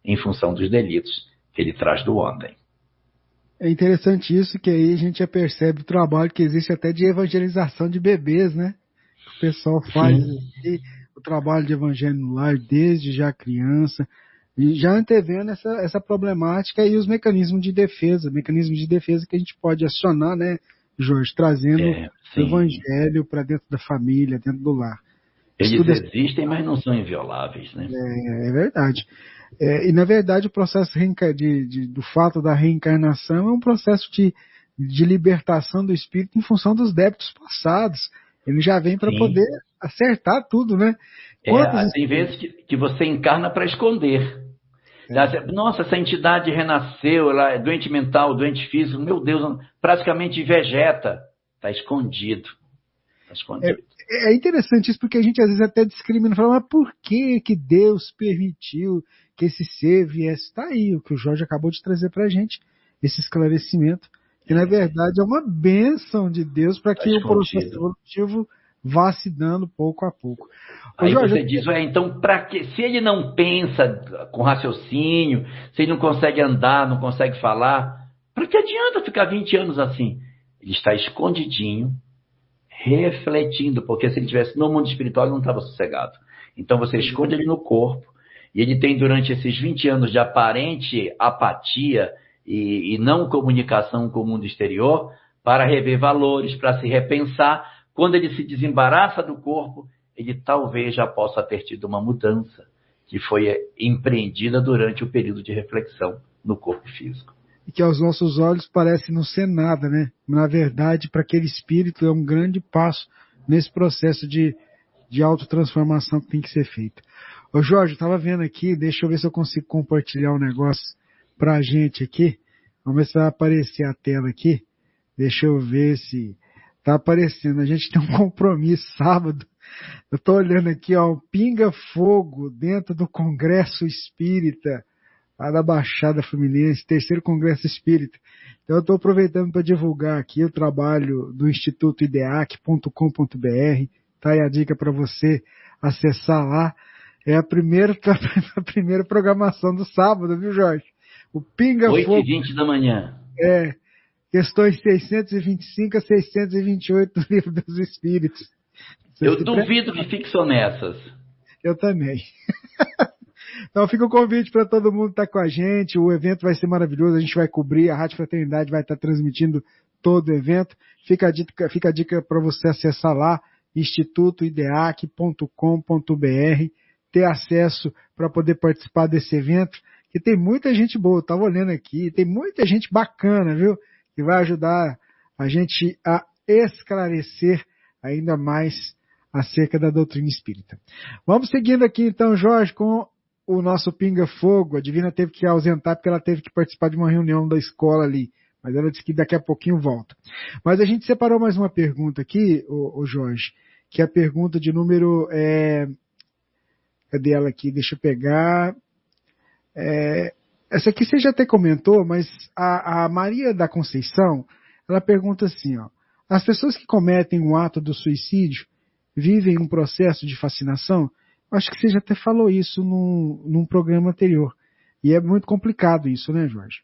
em função dos delitos que ele traz do ontem. É interessante isso, que aí a gente já percebe o trabalho que existe até de evangelização de bebês, né? O pessoal faz aí, o trabalho de evangelho no lar desde já criança, e já antevendo essa problemática e os mecanismos de defesa que a gente pode acionar, né, Jorge, trazendo o evangelho para dentro da família, dentro do lar. Eles existem, mas não são invioláveis, né? É verdade. E, na verdade, o processo do fato da reencarnação é um processo de libertação do espírito em função dos débitos passados. Ele já vem para poder acertar tudo, né? Tem vezes que você encarna para esconder. Nossa, essa entidade renasceu, ela é doente mental, doente físico, meu Deus, praticamente vegeta. Está escondido. É interessante isso, porque a gente às vezes até discrimina, fala, mas por que Deus permitiu que esse ser viesse? Está aí o que o Jorge acabou de trazer para a gente, esse esclarecimento, que na verdade é uma bênção de Deus para que o processo evolutivo vá se dando pouco a pouco. Aí Jorge, você diz, então, para que? Se ele não pensa com raciocínio, se ele não consegue andar, não consegue falar, para que adianta ficar 20 anos assim? Ele está escondidinho, refletindo, porque se ele estivesse no mundo espiritual, ele não estava sossegado. Então você esconde ele no corpo, e ele tem durante esses 20 anos de aparente apatia e não comunicação com o mundo exterior, para rever valores, para se repensar. Quando ele se desembaraça do corpo, ele talvez já possa ter tido uma mudança que foi empreendida durante o período de reflexão no corpo físico. E que aos nossos olhos parece não ser nada, né? Na verdade, para aquele espírito é um grande passo nesse processo de autotransformação que tem que ser feito. Ô Jorge, eu estava vendo aqui, deixa eu ver se eu consigo compartilhar um negócio para a gente aqui. Vamos ver se vai aparecer a tela aqui. Deixa eu ver se está aparecendo. A gente tem um compromisso sábado. Eu estou olhando aqui, ó, um pinga-fogo dentro do Congresso Espírita, lá da Baixada Fluminense, 3º Congresso Espírita. Então eu estou aproveitando para divulgar aqui o trabalho do Instituto ideac.com.br. Tá aí a dica para você acessar lá. É a primeira programação do sábado, viu, Jorge? O Pinga-Fogo. 8h20 da manhã. Questões 625 a 628 do Livro dos Espíritos. Eu duvido que fixam nessas. Eu também. Então fica o convite para todo mundo estar com a gente. O evento vai ser maravilhoso, a gente vai cobrir, a Rádio Fraternidade vai estar transmitindo todo o evento. Fica a dica para você acessar lá, institutoideac.com.br, ter acesso para poder participar desse evento, que tem muita gente boa, eu estava olhando aqui, tem muita gente bacana, viu? Que vai ajudar a gente a esclarecer ainda mais acerca da doutrina espírita. Vamos seguindo aqui então, Jorge, com o nosso Pinga-Fogo. A Divina teve que ausentar porque ela teve que participar de uma reunião da escola ali, mas ela disse que daqui a pouquinho volta. Mas a gente separou mais uma pergunta aqui, o Jorge, que é a pergunta de número... Cadê ela aqui? Deixa eu pegar... Essa aqui você já até comentou, mas a Maria da Conceição, ela pergunta assim, ó, as pessoas que cometem um ato do suicídio vivem um processo de fascinação? Acho que você já até falou isso num programa anterior. E é muito complicado isso, né, Jorge?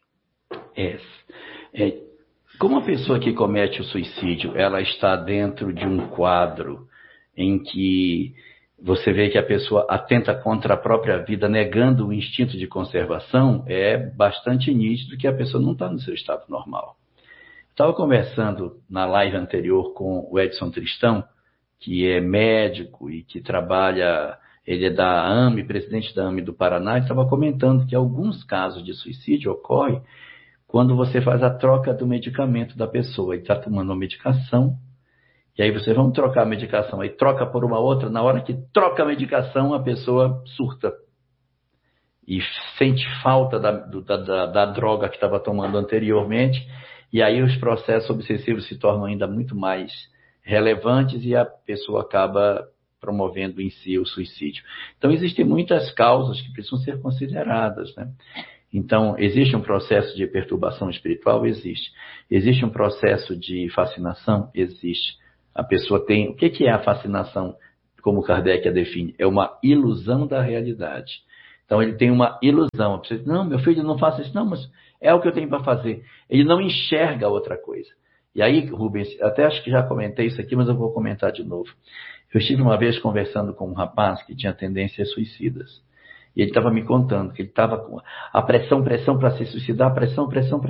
Como a pessoa que comete o suicídio, ela está dentro de um quadro em que você vê que a pessoa atenta contra a própria vida, negando o instinto de conservação, é bastante nítido que a pessoa não está no seu estado normal. Estava conversando na live anterior com o Edson Tristão, que é médico e que trabalha, ele é da AME, presidente da AME do Paraná, e estava comentando que alguns casos de suicídio ocorrem quando você faz a troca do medicamento da pessoa. Ele está tomando uma medicação, e aí você vai trocar a medicação, aí troca por uma outra, na hora que troca a medicação, a pessoa surta. E sente falta da droga que estava tomando anteriormente, e aí os processos obsessivos se tornam ainda muito mais relevantes e a pessoa acaba promovendo em si o suicídio. Então, existem muitas causas que precisam ser consideradas, né? Então, existe um processo de perturbação espiritual? Existe. Existe um processo de fascinação? Existe. A pessoa tem... O que é a fascinação, como Kardec a define? É uma ilusão da realidade. Então ele tem uma ilusão. Não, meu filho, não faça isso. Não, mas é o que eu tenho para fazer. Ele não enxerga outra coisa. E aí, Rubens, até acho que já comentei isso aqui, mas eu vou comentar de novo. Eu estive uma vez conversando com um rapaz que tinha tendências suicidas. E ele estava me contando que ele estava com a pressão para se suicidar, pressão.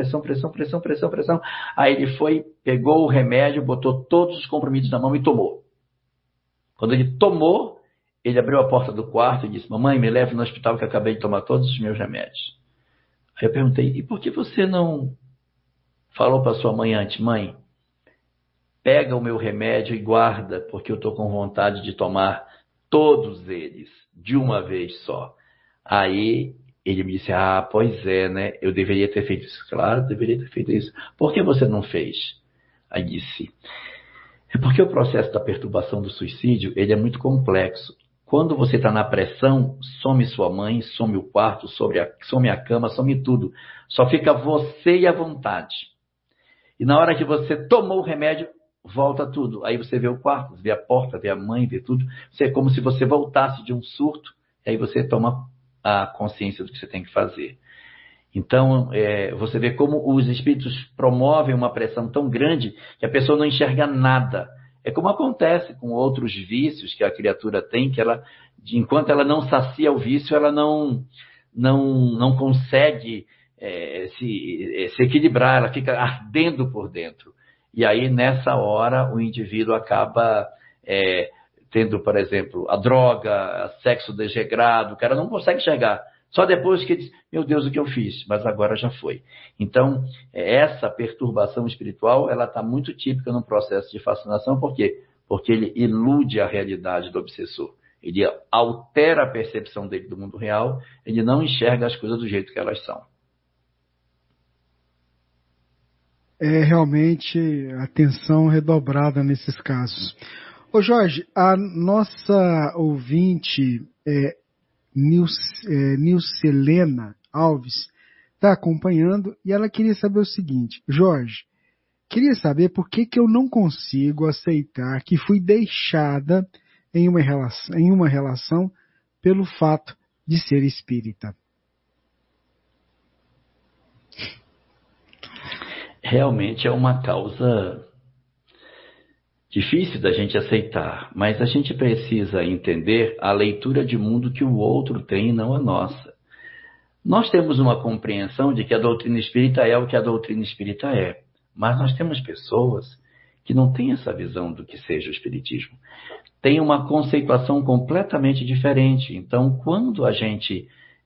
Aí ele foi, pegou o remédio, botou todos os comprimidos na mão e tomou. Quando ele tomou, ele abriu a porta do quarto e disse: mamãe, me leve no hospital que eu acabei de tomar todos os meus remédios. Aí eu perguntei: e por que você não falou para sua mãe antes? Mãe, pega o meu remédio e guarda, porque eu estou com vontade de tomar todos eles de uma vez só. Aí ele me disse: ah, pois é, né? Eu deveria ter feito isso. Claro, deveria ter feito isso. Por que você não fez? Aí disse: é porque o processo da perturbação do suicídio, ele é muito complexo. Quando você está na pressão, some sua mãe, some o quarto, some a cama, some tudo. Só fica você e a vontade. E na hora que você tomou o remédio, volta tudo. Aí você vê o quarto, vê a porta, vê a mãe, vê tudo. É como se você voltasse de um surto, e aí você toma a consciência do que você tem que fazer. Então, você vê como os espíritos promovem uma pressão tão grande que a pessoa não enxerga nada. É como acontece com outros vícios que a criatura tem, que ela, enquanto ela não sacia o vício, ela não consegue se equilibrar, ela fica ardendo por dentro. E aí, nessa hora, o indivíduo acaba tendo, por exemplo, a droga, sexo desregrado, o cara não consegue enxergar. Só depois que ele diz: meu Deus, o que eu fiz? Mas agora já foi. Então, essa perturbação espiritual, ela está muito típica no processo de fascinação. Por quê? Porque ele ilude a realidade do obsessor. Ele altera a percepção dele do mundo real, ele não enxerga as coisas do jeito que elas são. É realmente atenção redobrada nesses casos. Ô Jorge, a nossa ouvinte Nilcelena Alves está acompanhando e ela queria saber o seguinte: Jorge, queria saber por que eu não consigo aceitar que fui deixada em uma relação pelo fato de ser espírita. Realmente é uma causa difícil da gente aceitar, mas a gente precisa entender a leitura de mundo que o outro tem e não a nossa. Nós temos uma compreensão de que a doutrina espírita é o que a doutrina espírita é, mas nós temos pessoas que não têm essa visão do que seja o espiritismo. Tem uma conceituação completamente diferente. Então, quando a gente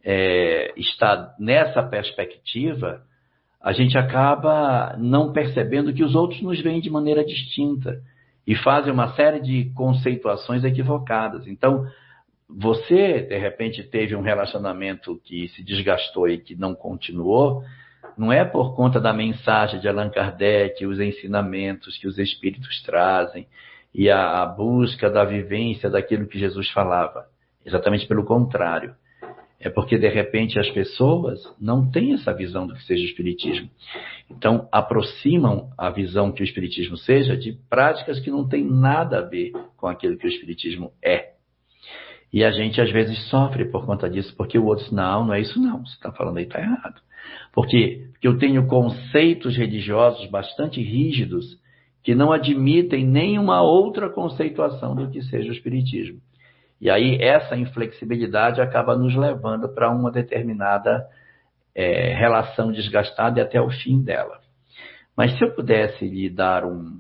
está nessa perspectiva, a gente acaba não percebendo que os outros nos veem de maneira distinta e fazem uma série de conceituações equivocadas. Então, você, de repente, teve um relacionamento que se desgastou e que não continuou, não é por conta da mensagem de Allan Kardec, os ensinamentos que os espíritos trazem e a busca da vivência daquilo que Jesus falava. Exatamente pelo contrário. É porque, de repente, as pessoas não têm essa visão do que seja o espiritismo. Então, aproximam a visão que o espiritismo seja de práticas que não têm nada a ver com aquilo que o espiritismo é. E a gente, às vezes, sofre por conta disso, porque o outro diz: não é isso não, você está falando aí, está errado. Por quê? Porque eu tenho conceitos religiosos bastante rígidos que não admitem nenhuma outra conceituação do que seja o espiritismo. E aí essa inflexibilidade acaba nos levando para uma determinada relação desgastada e até o fim dela. Mas se eu pudesse lhe dar um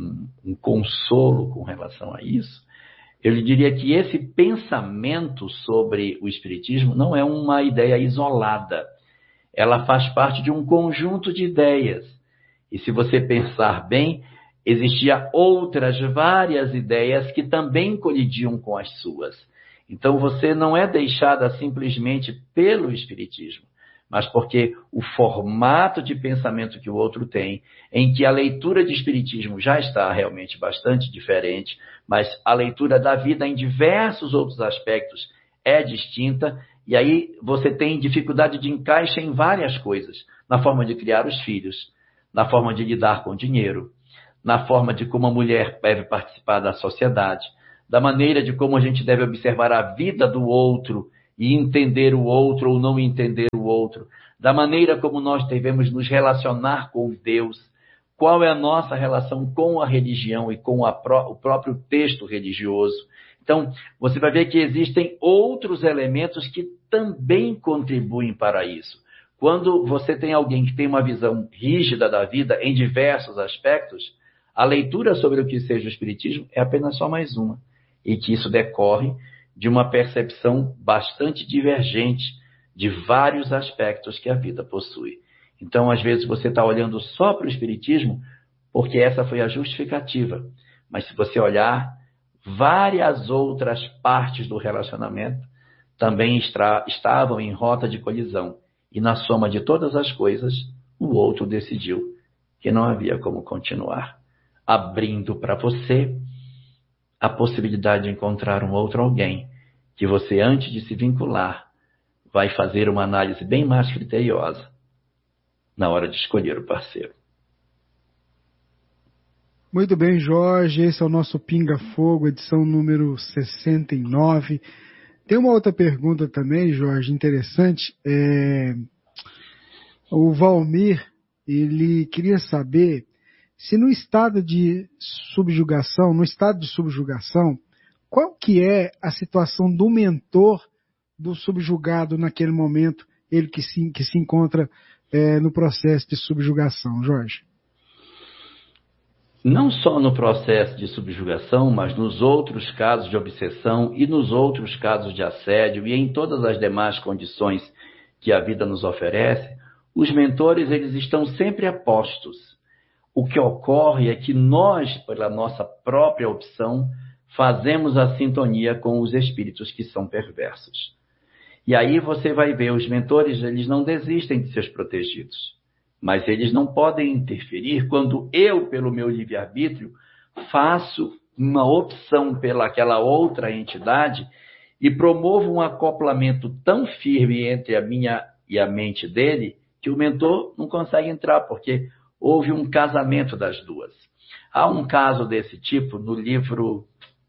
consolo com relação a isso, eu lhe diria que esse pensamento sobre o espiritismo não é uma ideia isolada. Ela faz parte de um conjunto de ideias. E se você pensar bem, existiam outras várias ideias que também colidiam com as suas. Então você não é deixada simplesmente pelo espiritismo, mas porque o formato de pensamento que o outro tem, em que a leitura de espiritismo já está realmente bastante diferente, mas a leitura da vida em diversos outros aspectos é distinta, e aí você tem dificuldade de encaixe em várias coisas, na forma de criar os filhos, na forma de lidar com o dinheiro, na forma de como a mulher deve participar da sociedade, da maneira de como a gente deve observar a vida do outro e entender o outro ou não entender o outro, da maneira como nós devemos nos relacionar com Deus, qual é a nossa relação com a religião e com o próprio texto religioso. Então, você vai ver que existem outros elementos que também contribuem para isso. Quando você tem alguém que tem uma visão rígida da vida em diversos aspectos, a leitura sobre o que seja o Espiritismo é apenas só mais uma. E que isso decorre de uma percepção bastante divergente de vários aspectos que a vida possui. Então, às vezes, você está olhando só para o Espiritismo porque essa foi a justificativa. Mas se você olhar, várias outras partes do relacionamento também estavam em rota de colisão. E na soma de todas as coisas, o outro decidiu que não havia como continuar, abrindo para você a possibilidade de encontrar um outro alguém que você, antes de se vincular, vai fazer uma análise bem mais criteriosa na hora de escolher o parceiro. Muito bem, Jorge. Esse é o nosso Pinga Fogo, edição número 69. Tem uma outra pergunta também, Jorge, interessante. O Valmir, ele queria saber se no estado de subjugação, qual que é a situação do mentor do subjugado naquele momento, ele que se encontra no processo de subjugação, Jorge? Não só no processo de subjugação, mas nos outros casos de obsessão e nos outros casos de assédio e em todas as demais condições que a vida nos oferece, os mentores eles estão sempre a postos. O que ocorre é que nós, pela nossa própria opção, fazemos a sintonia com os espíritos que são perversos. E aí você vai ver, os mentores eles não desistem de seus protegidos. Mas eles não podem interferir quando eu, pelo meu livre-arbítrio, faço uma opção pelaquela outra entidade e promovo um acoplamento tão firme entre a minha e a mente dele que o mentor não consegue entrar, porque houve um casamento das duas. Há um caso desse tipo no livro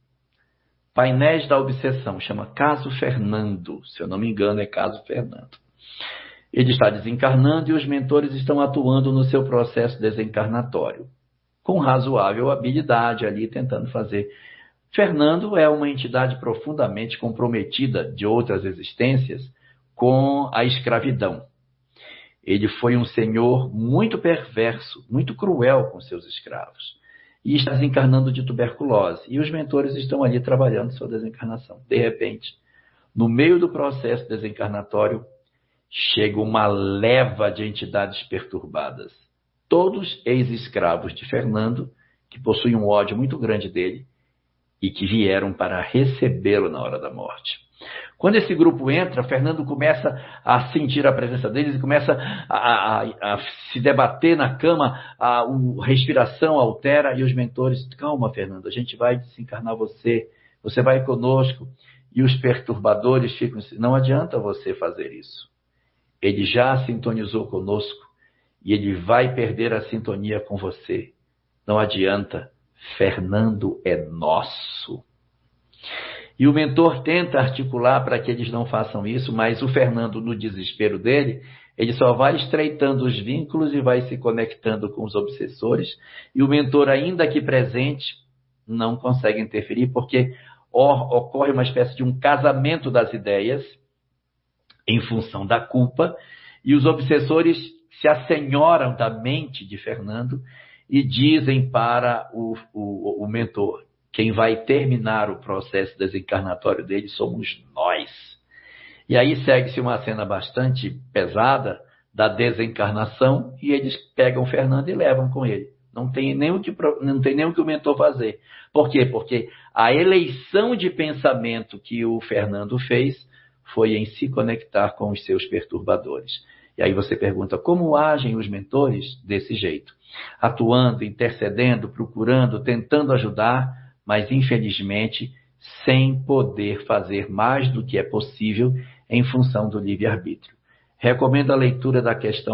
Painéis da Obsessão, chama Caso Fernando, se eu não me engano é Caso Fernando. Ele está desencarnando e os mentores estão atuando no seu processo desencarnatório, com razoável habilidade ali, tentando fazer. Fernando é uma entidade profundamente comprometida de outras existências com a escravidão. Ele foi um senhor muito perverso, muito cruel com seus escravos. E está desencarnando de tuberculose. E os mentores estão ali trabalhando sua desencarnação. De repente, no meio do processo desencarnatório, chega uma leva de entidades perturbadas, todos ex-escravos de Fernando, que possuem um ódio muito grande dele e que vieram para recebê-lo na hora da morte. Quando esse grupo entra, Fernando começa a sentir a presença deles e começa a se debater na cama, a respiração altera e os mentores, calma Fernando, a gente vai desencarnar você vai conosco. E os perturbadores ficam assim, não adianta você fazer isso. Ele já sintonizou conosco e ele vai perder a sintonia com você. Não adianta, Fernando é nosso. E o mentor tenta articular para que eles não façam isso, mas o Fernando, no desespero dele, ele só vai estreitando os vínculos e vai se conectando com os obsessores. E o mentor, ainda aqui presente, não consegue interferir, porque ocorre uma espécie de um casamento das ideias, em função da culpa, e os obsessores se assenhoram da mente de Fernando e dizem para o mentor, quem vai terminar o processo desencarnatório dele somos nós. E aí segue-se uma cena bastante pesada da desencarnação e eles pegam Fernando e levam com ele. Não tem nem o que o mentor fazer. Por quê? Porque a eleição de pensamento que o Fernando fez foi em se conectar com os seus perturbadores. E aí você pergunta, como agem os mentores? Desse jeito. Atuando, intercedendo, procurando, tentando ajudar, mas infelizmente sem poder fazer mais do que é possível em função do livre-arbítrio. Recomendo a leitura da questão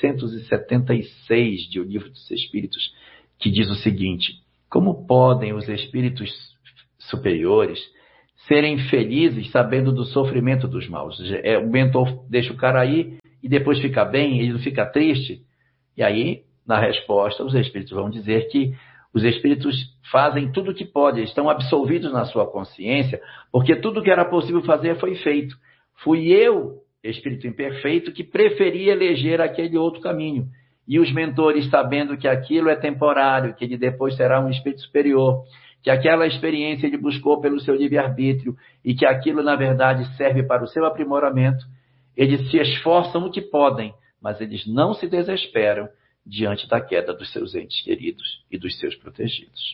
976 de O Livro dos Espíritos, que diz o seguinte, como podem os espíritos superiores serem felizes sabendo do sofrimento dos maus. O mentor deixa o cara aí e depois fica bem, ele não fica triste. E aí, na resposta, os espíritos vão dizer que os espíritos fazem tudo o que podem, estão absolvidos na sua consciência, porque tudo o que era possível fazer foi feito. Fui eu, espírito imperfeito, que preferi eleger aquele outro caminho. E os mentores, sabendo que aquilo é temporário, que ele depois será um espírito superior, que aquela experiência ele buscou pelo seu livre-arbítrio e que aquilo, na verdade, serve para o seu aprimoramento, eles se esforçam o que podem, mas eles não se desesperam diante da queda dos seus entes queridos e dos seus protegidos.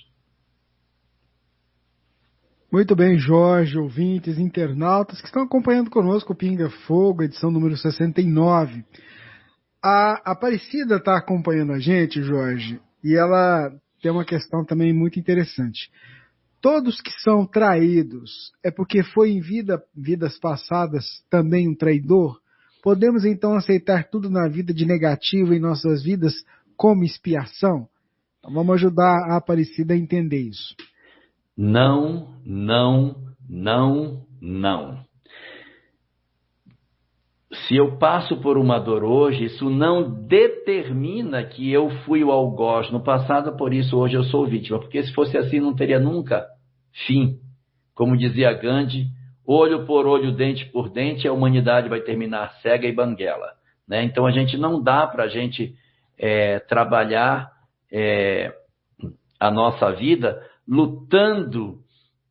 Muito bem, Jorge, ouvintes, internautas que estão acompanhando conosco o Pinga Fogo, edição número 69. A Aparecida está acompanhando a gente, Jorge, e ela tem uma questão também muito interessante. Todos que são traídos é porque foi em vidas passadas também um traidor? Podemos então aceitar tudo na vida de negativo em nossas vidas como expiação? Então, vamos ajudar a Aparecida a entender isso. Não, não, não, não. Se eu passo por uma dor hoje, isso não determina que eu fui o algoz no passado, por isso hoje eu sou vítima. Porque se fosse assim, não teria nunca fim. Como dizia Gandhi, olho por olho, dente por dente, a humanidade vai terminar cega e banguela. Né? Então, a gente não dá para a gente trabalhar a nossa vida lutando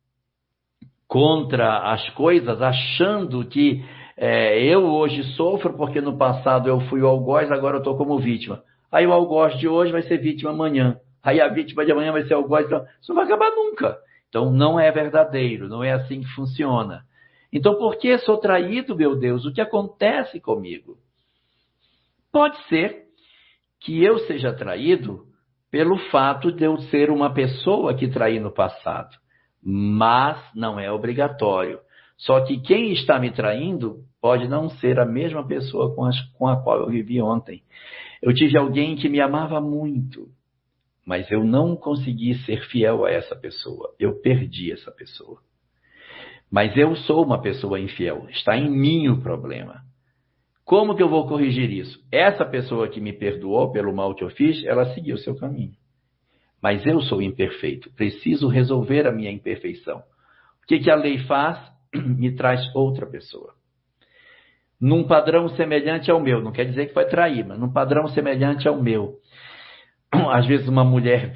contra as coisas, achando que eu hoje sofro porque no passado eu fui o algoz, agora eu estou como vítima. Aí o algoz de hoje vai ser vítima amanhã. Aí a vítima de amanhã vai ser algoz. Então, isso não vai acabar nunca. Então, não é verdadeiro, não é assim que funciona. Então, por que sou traído, meu Deus? O que acontece comigo? Pode ser que eu seja traído pelo fato de eu ser uma pessoa que traí no passado. Mas não é obrigatório. Só que quem está me traindo pode não ser a mesma pessoa com a qual eu vivi ontem. Eu tive alguém que me amava muito, mas eu não consegui ser fiel a essa pessoa. Eu perdi essa pessoa. Mas eu sou uma pessoa infiel. Está em mim o problema. Como que eu vou corrigir isso? Essa pessoa que me perdoou pelo mal que eu fiz, ela seguiu o seu caminho. Mas eu sou imperfeito. Preciso resolver a minha imperfeição. O que a lei faz? Me traz outra pessoa. Num padrão semelhante ao meu. Não quer dizer que vai trair, mas num padrão semelhante ao meu. Às vezes uma mulher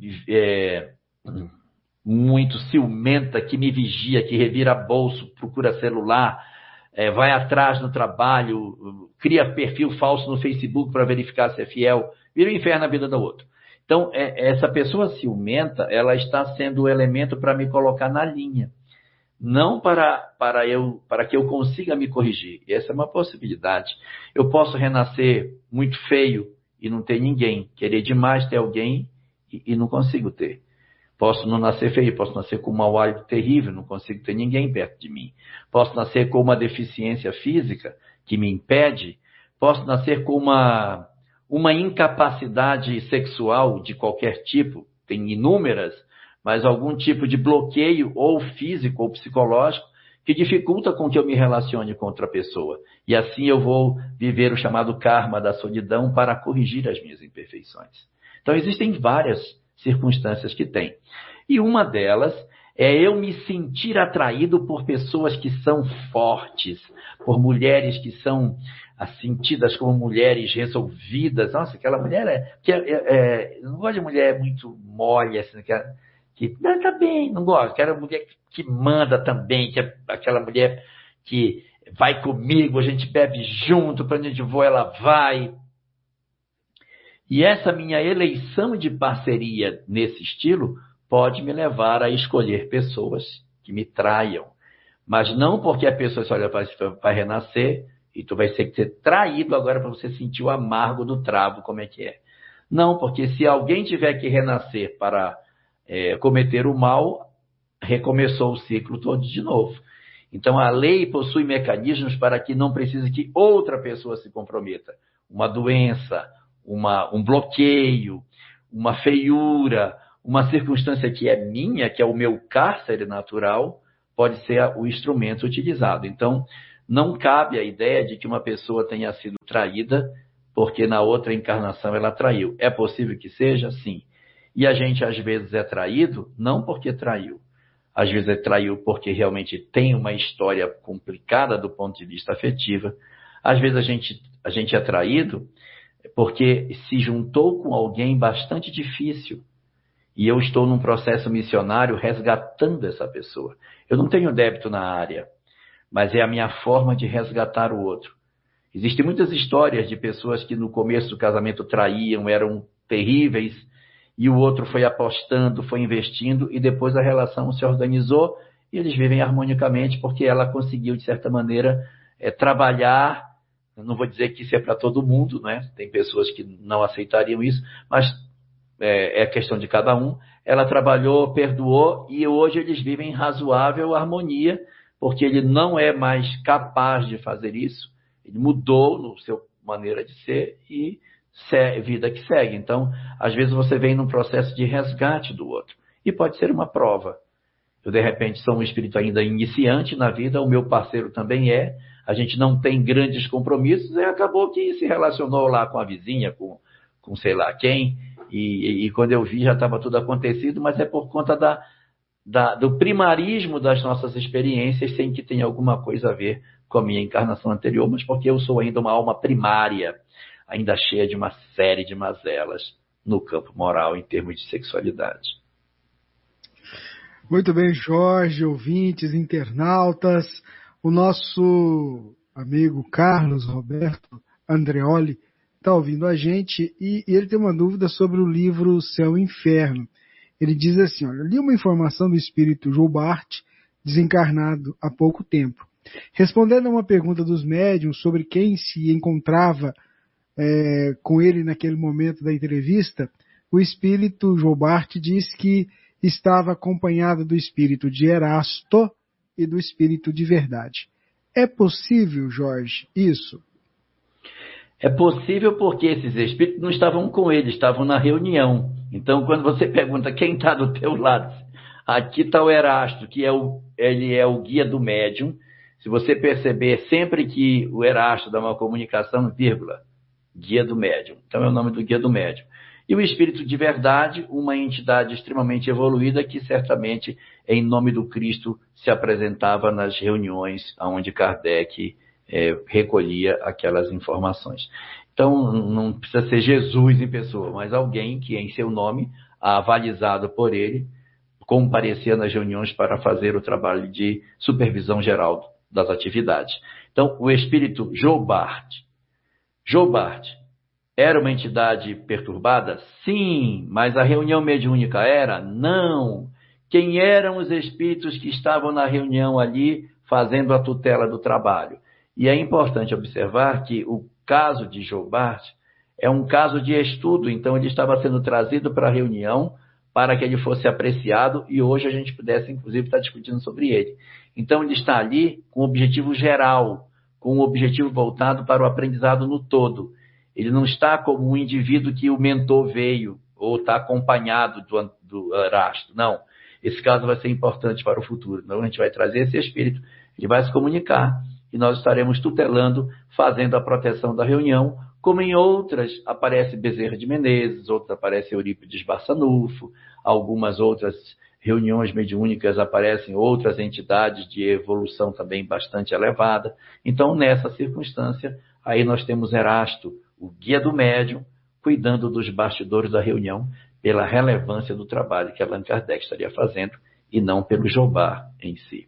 muito ciumenta, que me vigia, que revira bolso, procura celular, vai atrás no trabalho, cria perfil falso no Facebook para verificar se é fiel, vira o inferno na vida do outro. Então, essa pessoa ciumenta, ela está sendo o elemento para me colocar na linha. Não para que eu consiga me corrigir. Essa é uma possibilidade. Eu posso renascer muito feio e não ter ninguém. Querer demais ter alguém e não consigo ter. Posso não nascer feio, posso nascer com um mau hálito terrível, não consigo ter ninguém perto de mim. Posso nascer com uma deficiência física que me impede. Posso nascer com uma incapacidade sexual de qualquer tipo, tem inúmeras, mas algum tipo de bloqueio, ou físico ou psicológico, que dificulta com que eu me relacione com outra pessoa. E assim eu vou viver o chamado karma da solidão para corrigir as minhas imperfeições. Então existem várias circunstâncias que tem. E uma delas é eu me sentir atraído por pessoas que são fortes, por mulheres que são assim, tidas como mulheres resolvidas. Nossa, aquela mulher eu não gosto de mulher muito mole, assim, que tá bem, não gosto. Quero mulher que manda também, que é aquela mulher que vai comigo, a gente bebe junto, para onde a gente for, ela vai. E essa minha eleição de parceria nesse estilo pode me levar a escolher pessoas que me traiam. Mas não porque a pessoa se olha para renascer e tu vai ser traído agora para você sentir o amargo do travo, como é que é. Não, porque se alguém tiver que renascer para cometer o mal, recomeçou o ciclo todo de novo. Então a lei possui mecanismos para que não precise que outra pessoa se comprometa. Uma doença, um bloqueio, uma feiura, uma circunstância que é minha, que é o meu cárcere natural, pode ser o instrumento utilizado. Então, não cabe a ideia de que uma pessoa tenha sido traída porque na outra encarnação ela traiu. É possível que seja? Sim. E a gente, às vezes, é traído não porque traiu. Às vezes é traiu porque realmente tem uma história complicada do ponto de vista afetivo. Às vezes a gente é traído porque se juntou com alguém bastante difícil. E eu estou num processo missionário resgatando essa pessoa. Eu não tenho débito na área, mas é a minha forma de resgatar o outro. Existem muitas histórias de pessoas que no começo do casamento traíam, eram terríveis, e o outro foi apostando, foi investindo, e depois a relação se organizou e eles vivem harmonicamente porque ela conseguiu, de certa maneira, trabalhar. Eu não vou dizer que isso é para todo mundo, né? Tem pessoas que não aceitariam isso, mas é questão de cada um. Ela trabalhou, perdoou, e hoje eles vivem em razoável harmonia, porque ele não é mais capaz de fazer isso. Ele mudou no seu maneira de ser e vida que segue. Então, às vezes você vem num processo de resgate do outro. E pode ser uma prova. Eu, de repente, sou um espírito ainda iniciante na vida, o meu parceiro também é. A gente não tem grandes compromissos, e acabou que se relacionou lá com a vizinha, com sei lá quem, e quando eu vi já estava tudo acontecido, mas é por conta do primarismo das nossas experiências, sem que tenha alguma coisa a ver com a minha encarnação anterior, mas porque eu sou ainda uma alma primária, ainda cheia de uma série de mazelas no campo moral em termos de sexualidade. Muito bem, Jorge, ouvintes, internautas, o nosso amigo Carlos Roberto Andreoli está ouvindo a gente e ele tem uma dúvida sobre o livro Céu e Inferno. Ele diz assim, olha, eu li uma informação do espírito Joubart, desencarnado há pouco tempo. Respondendo a uma pergunta dos médiuns sobre quem se encontrava com ele naquele momento da entrevista, o espírito Joubart diz que estava acompanhado do espírito de Erasto e do espírito de Verdade. É possível, Jorge, isso? É possível porque esses espíritos não estavam com ele, estavam na reunião. Então, quando você pergunta quem está do teu lado, aqui está o Erasto, que ele é o guia do médium. Se você perceber, sempre que o Erasto dá uma comunicação, vírgula, guia do médium. Então, é o nome do guia do médium. E o espírito de Verdade, uma entidade extremamente evoluída que certamente, em nome do Cristo, se apresentava nas reuniões onde Kardec recolhia aquelas informações. Então, não precisa ser Jesus em pessoa, mas alguém que, em seu nome, avalizado por ele, comparecia nas reuniões para fazer o trabalho de supervisão geral das atividades. Então, o espírito Joubart era uma entidade perturbada? Sim, mas a reunião mediúnica era? Não. Quem eram os espíritos que estavam na reunião ali fazendo a tutela do trabalho? E é importante observar que o caso de Joubart é um caso de estudo, então ele estava sendo trazido para a reunião para que ele fosse apreciado e hoje a gente pudesse, inclusive, estar discutindo sobre ele. Então ele está ali com um objetivo geral, com um objetivo voltado para o aprendizado no todo. Ele não está como um indivíduo que o mentor veio ou está acompanhado do Erasto. Não. Esse caso vai ser importante para o futuro. Então a gente vai trazer esse espírito, ele vai se comunicar e nós estaremos tutelando, fazendo a proteção da reunião, como em outras aparece Bezerra de Menezes, outras aparece Eurípides Barçanufo, algumas outras reuniões mediúnicas aparecem outras entidades de evolução também bastante elevada. Então, nessa circunstância, aí nós temos Erasto, o guia do médium, cuidando dos bastidores da reunião pela relevância do trabalho que Allan Kardec estaria fazendo e não pelo Joubart em si.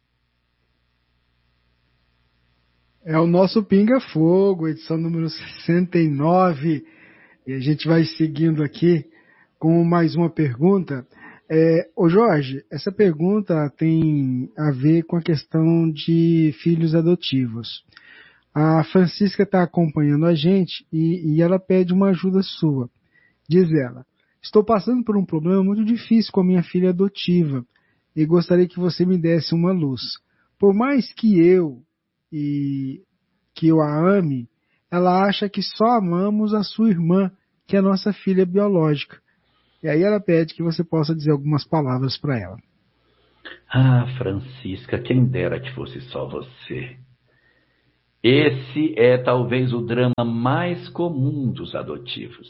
É o nosso Pinga Fogo, edição número 69, e a gente vai seguindo aqui com mais uma pergunta. Ô Jorge, essa pergunta tem a ver com a questão de filhos adotivos. A Francisca está acompanhando a gente e ela pede uma ajuda sua. Diz ela, estou passando por um problema muito difícil com a minha filha adotiva e gostaria que você me desse uma luz. Por mais que eu a ame, ela acha que só amamos a sua irmã, que é a nossa filha biológica. E aí ela pede que você possa dizer algumas palavras para ela. Ah, Francisca, quem dera que fosse só você. Esse é talvez o drama mais comum dos adotivos.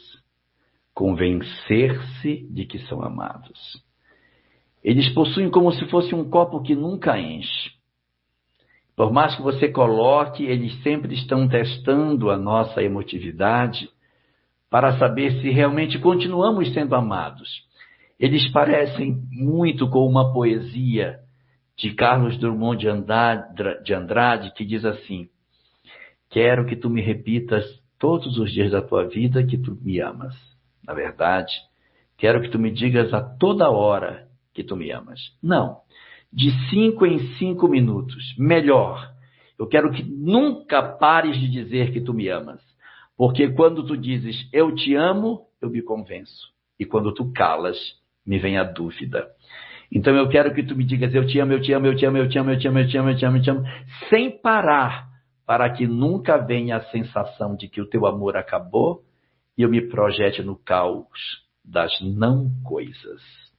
Convencer-se de que são amados. Eles possuem como se fosse um copo que nunca enche. Por mais que você coloque, eles sempre estão testando a nossa emotividade para saber se realmente continuamos sendo amados. Eles parecem muito com uma poesia de Carlos Drummond de Andrade, que diz assim: quero que tu me repitas todos os dias da tua vida que tu me amas. Na verdade, quero que tu me digas a toda hora que tu me amas. Não, de 5 em 5 minutos. Melhor, eu quero que nunca pares de dizer que tu me amas. Porque quando tu dizes eu te amo, eu me convenço. E quando tu calas, me vem a dúvida. Então eu quero que tu me digas eu te amo, eu te amo, eu te amo, eu te amo, eu te amo, eu te amo, eu te amo, eu te amo, sem parar, para que nunca venha a sensação de que o teu amor acabou e eu me projete no caos das não coisas.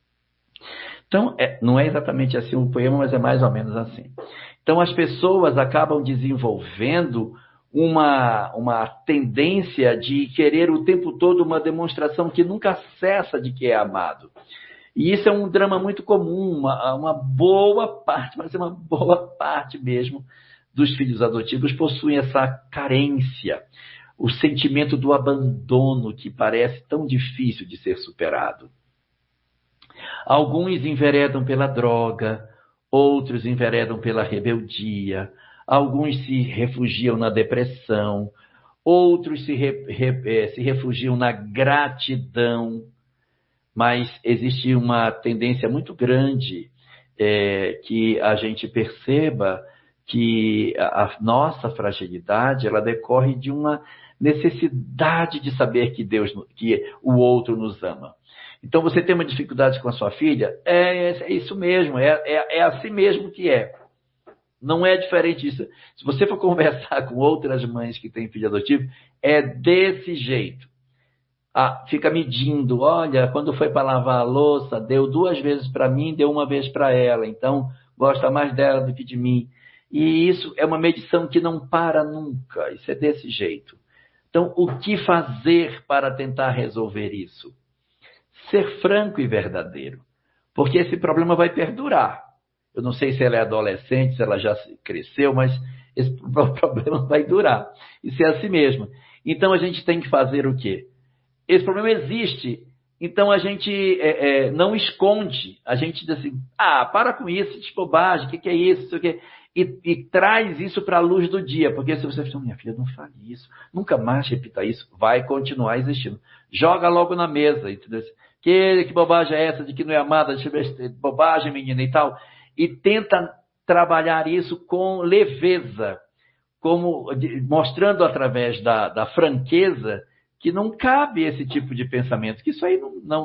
Então, não é exatamente assim o poema, mas é mais ou menos assim. Então, as pessoas acabam desenvolvendo uma tendência de querer o tempo todo uma demonstração que nunca cessa de que é amado. E isso é um drama muito comum, uma boa parte, mas é uma boa parte mesmo dos filhos adotivos possuem essa carência, o sentimento do abandono que parece tão difícil de ser superado. Alguns enveredam pela droga, outros enveredam pela rebeldia, alguns se refugiam na depressão, outros se refugiam na gratidão, mas existe uma tendência muito grande que a gente perceba que a nossa fragilidade ela decorre de uma necessidade de saber que o outro nos ama. Então, você tem uma dificuldade com a sua filha? É isso mesmo, é assim mesmo que é. Não é diferente disso. Se você for conversar com outras mães que têm filho adotivo, é desse jeito. Fica medindo, olha, quando foi para lavar a louça, deu 2 vezes para mim, deu 1 vez para ela, então gosta mais dela do que de mim. E isso é uma medição que não para nunca, isso é desse jeito. Então, o que fazer para tentar resolver isso? Ser franco e verdadeiro, porque esse problema vai perdurar. Eu não sei se ela é adolescente, se ela já cresceu, mas esse problema vai durar. Isso é assim mesmo. Então, a gente tem que fazer o quê? Esse problema existe, então a gente não esconde, a gente diz assim, para com isso, de bobagem, o que é isso, e traz isso para a luz do dia, porque se você falar, minha filha, não fale isso, nunca mais repita isso, vai continuar existindo. Joga logo na mesa, entendeu? Que bobagem é essa de que não é amada, bobagem, menina e tal, e tenta trabalhar isso com leveza, mostrando através da franqueza, que não cabe esse tipo de pensamento, que isso aí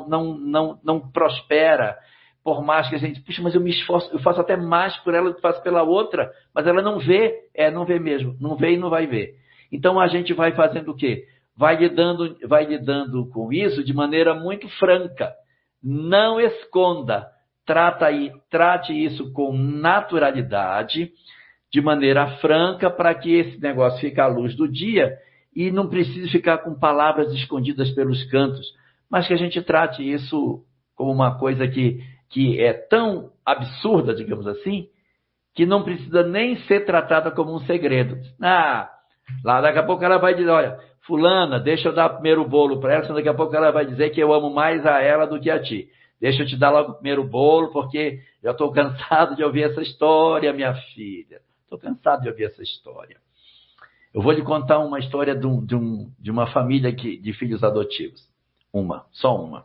não prospera, por mais que a gente, puxa, mas eu me esforço, eu faço até mais por ela do que faço pela outra, mas ela não vê, não vê mesmo, não vê e não vai ver. Então a gente vai fazendo o quê? Vai lidando com isso de maneira muito franca, não esconda, trate isso com naturalidade, de maneira franca, para que esse negócio fique à luz do dia, e não precise ficar com palavras escondidas pelos cantos, mas que a gente trate isso como uma coisa que é tão absurda, digamos assim, que não precisa nem ser tratada como um segredo. Lá daqui a pouco ela vai dizer, olha, fulana, deixa eu dar primeiro o bolo para ela, senão daqui a pouco ela vai dizer que eu amo mais a ela do que a ti. Deixa eu te dar logo o primeiro bolo, porque já estou cansado de ouvir essa história, minha filha. Estou cansado de ouvir essa história. Eu vou lhe contar uma história de uma família de filhos adotivos. Só uma.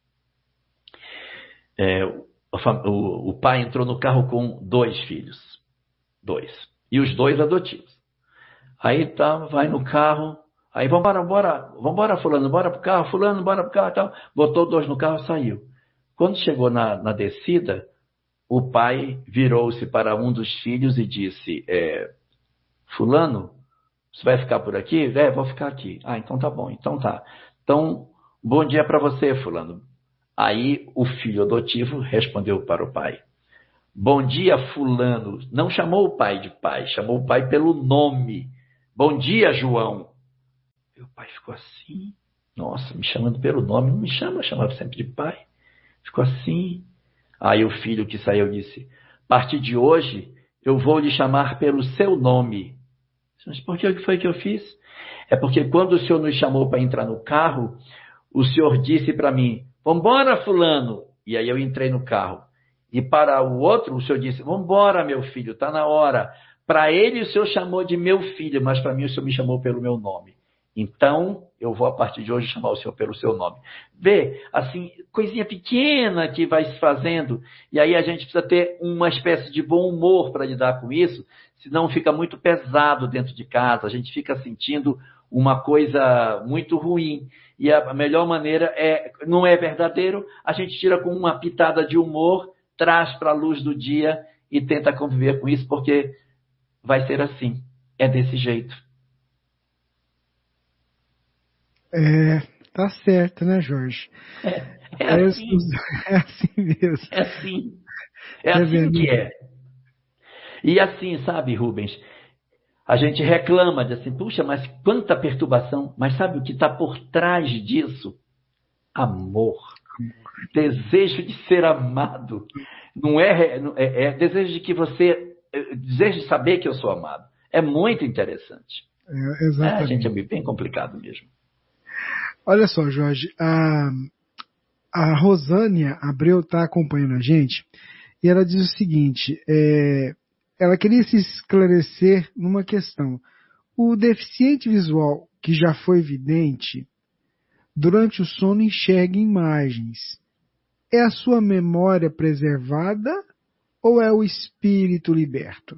O pai entrou no carro com 2 filhos. 2. E os 2 adotivos. Aí vai no carro. Aí vambora, fulano, bora pro carro, fulano, bora pro carro e tal. Botou 2 no carro e saiu. Quando chegou na descida, o pai virou-se para um dos filhos e disse, fulano, você vai ficar por aqui? Vou ficar aqui. Então tá bom, então tá. Então, bom dia para você, fulano. Aí o filho adotivo respondeu para o pai, Bom dia, fulano. Não chamou o pai de pai, chamou o pai pelo nome. Bom dia, João. Meu pai ficou assim. Nossa, me chamando pelo nome. Não me chama, chamava sempre de pai. Ficou assim. Aí o filho que saiu disse, a partir de hoje, eu vou lhe chamar pelo seu nome. Mas por que foi que eu fiz? É porque quando o senhor nos chamou para entrar no carro, o senhor disse para mim, vambora, fulano. E aí eu entrei no carro. E para o outro, o senhor disse, vambora, meu filho, está na hora. Para ele, o senhor chamou de meu filho, mas para mim, o senhor me chamou pelo meu nome. Então, eu vou, a partir de hoje, chamar o senhor pelo seu nome. Vê, assim, coisinha pequena que vai se fazendo, e aí a gente precisa ter uma espécie de bom humor para lidar com isso, senão fica muito pesado dentro de casa, a gente fica sentindo uma coisa muito ruim. E a melhor maneira não é verdadeiro, a gente tira com uma pitada de humor, traz para a luz do dia e tenta conviver com isso, porque vai ser assim, é desse jeito. Tá certo, né, Jorge? É assim. É assim mesmo. É assim. É assim que é. E assim, sabe, Rubens, a gente reclama de assim, puxa, mas quanta perturbação. Mas sabe o que está por trás disso? Amor. Desejo de ser amado. Não é desejo de que você... Desejo de saber que eu sou amado. É muito interessante. Exatamente. Gente, é bem complicado mesmo. Olha só, Jorge, a Rosânia Abreu está acompanhando a gente e ela diz o seguinte, ela queria se esclarecer numa questão. O deficiente visual que já foi vidente, durante o sono enxerga imagens. É a sua memória preservada ou é o espírito liberto?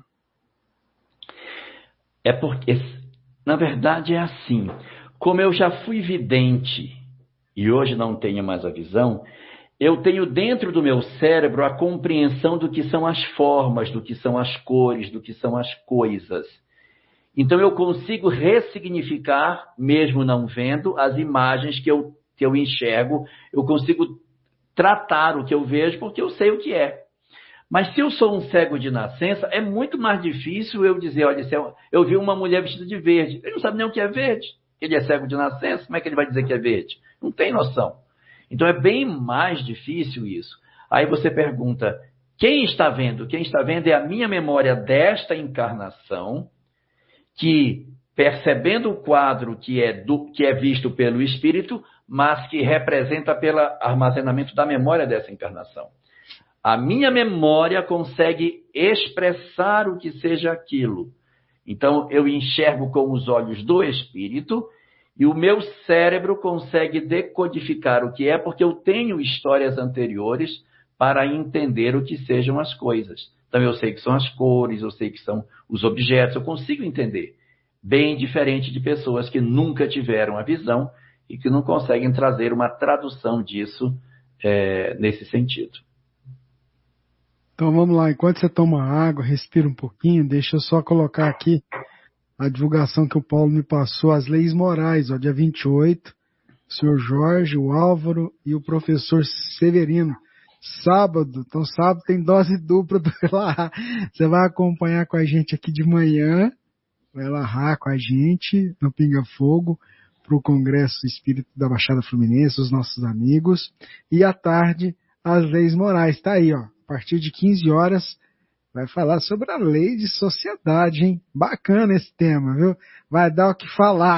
É porque, na verdade, é assim. Como eu já fui vidente e hoje não tenho mais a visão, eu tenho dentro do meu cérebro a compreensão do que são as formas, do que são as cores, do que são as coisas. Então eu consigo ressignificar, mesmo não vendo, as imagens que eu enxergo, eu consigo tratar o que eu vejo porque eu sei o que é. Mas se eu sou um cego de nascença, é muito mais difícil eu dizer, olha, eu vi uma mulher vestida de verde. Ele não sabe nem o que é verde. Ele é cego de nascença, como é que ele vai dizer que é verde? Não tem noção. Então é bem mais difícil isso. Aí você pergunta, quem está vendo? Quem está vendo é a minha memória desta encarnação, que percebendo o quadro que é visto pelo espírito, mas que representa pelo armazenamento da memória dessa encarnação. A minha memória consegue expressar o que seja aquilo. Então, eu enxergo com os olhos do espírito e o meu cérebro consegue decodificar o que é, porque eu tenho histórias anteriores para entender o que sejam as coisas. Então, eu sei que são as cores, eu sei que são os objetos, eu consigo entender. Bem diferente de pessoas que nunca tiveram a visão e que não conseguem trazer uma tradução disso nesse sentido. Então vamos lá, enquanto você toma água, respira um pouquinho, deixa eu só colocar aqui a divulgação que o Paulo me passou, as leis morais, dia 28, o senhor Jorge, o Álvaro e o professor Severino. Sábado, então sábado tem dose dupla do Elahá. Você vai acompanhar com a gente aqui de manhã, o Elahá com a gente, no Pinga Fogo, para o Congresso Espírita da Baixada Fluminense, os nossos amigos, e à tarde, as leis morais. Tá aí, a partir de 15 horas, vai falar sobre a lei de sociedade, hein? Bacana esse tema, viu? Vai dar o que falar.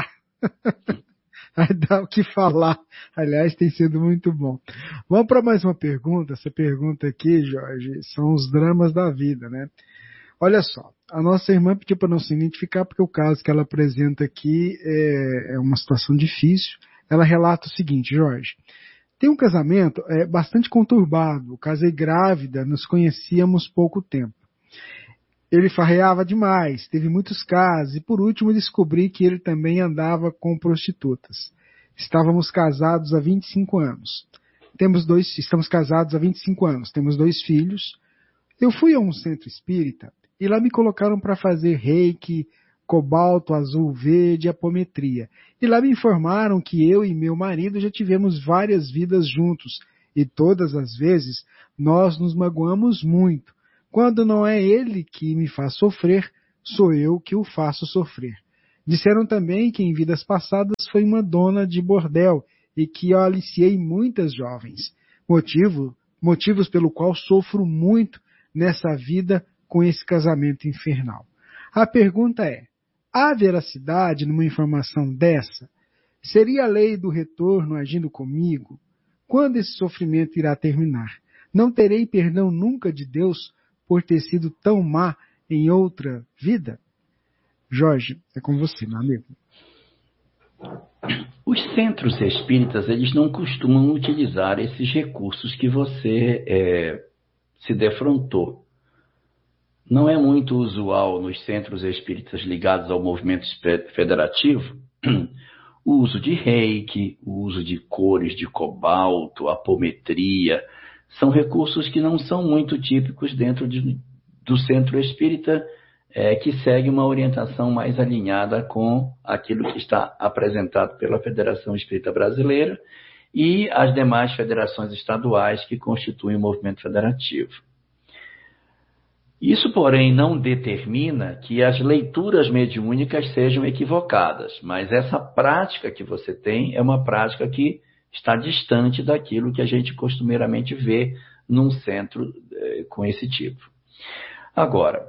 Vai dar o que falar. Aliás, tem sido muito bom. Vamos para mais uma pergunta. Essa pergunta aqui, Jorge, são os dramas da vida, né? Olha só, a nossa irmã pediu para não se identificar porque o caso que ela apresenta aqui é uma situação difícil. Ela relata o seguinte, Jorge. Tem um casamento bastante conturbado. Eu casei grávida, nos conhecíamos pouco tempo. Ele farreava demais, teve muitos casos e por último descobri que ele também andava com prostitutas. Estávamos casados há 25 anos. Estamos casados há 25 anos, temos 2 filhos. Eu fui a um centro espírita e lá me colocaram para fazer reiki, cobalto, azul, verde, apometria. E lá me informaram que eu e meu marido já tivemos várias vidas juntos e todas as vezes nós nos magoamos muito. Quando não é ele que me faz sofrer, sou eu que o faço sofrer. Disseram também que em vidas passadas foi uma dona de bordel e que eu aliciei muitas jovens. Motivos pelo qual sofro muito nessa vida com esse casamento infernal. A pergunta é: há veracidade numa informação dessa? Seria a lei do retorno agindo comigo? Quando esse sofrimento irá terminar? Não terei perdão nunca de Deus por ter sido tão má em outra vida? Jorge, é com você, meu amigo. Os centros espíritas, eles não costumam utilizar esses recursos que você se defrontou. Não é muito usual nos centros espíritas ligados ao movimento federativo o uso de reiki, o uso de cores de cobalto, apometria. São recursos que não são muito típicos dentro do centro espírita, que segue uma orientação mais alinhada com aquilo que está apresentado pela Federação Espírita Brasileira e as demais federações estaduais que constituem o movimento federativo. Isso, porém, não determina que as leituras mediúnicas sejam equivocadas, mas essa prática que você tem é uma prática que está distante daquilo que a gente costumeiramente vê num centro com esse tipo. Agora,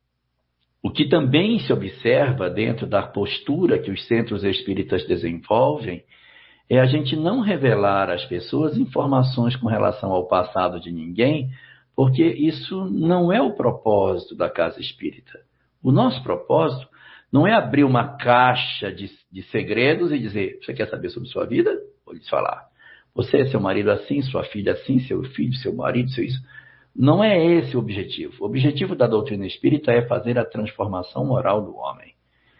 o que também se observa dentro da postura que os centros espíritas desenvolvem é a gente não revelar às pessoas informações com relação ao passado de ninguém, porque isso não é o propósito da casa espírita. O nosso propósito não é abrir uma caixa de segredos e dizer: você quer saber sobre sua vida? Vou lhes falar. Você, seu marido assim, sua filha assim, seu filho, seu marido, seu isso. Não é esse o objetivo. O objetivo da doutrina espírita é fazer a transformação moral do homem.